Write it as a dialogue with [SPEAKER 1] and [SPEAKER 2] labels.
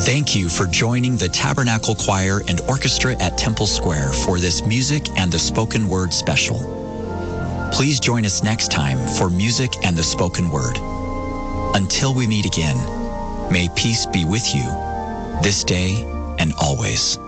[SPEAKER 1] Thank you for joining the Tabernacle Choir and Orchestra at Temple Square for this music and the spoken word special. Please join us next time for music and the spoken word. Until we meet again, may peace be with you this day and always.